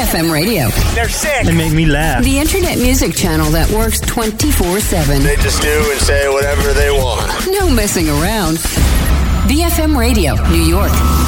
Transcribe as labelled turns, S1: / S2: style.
S1: BFM Radio.
S2: They're sick.
S3: They make me laugh.
S1: The internet music channel that works 24/7.
S4: They just do and say whatever they want.
S1: No messing around. BFM Radio, New York.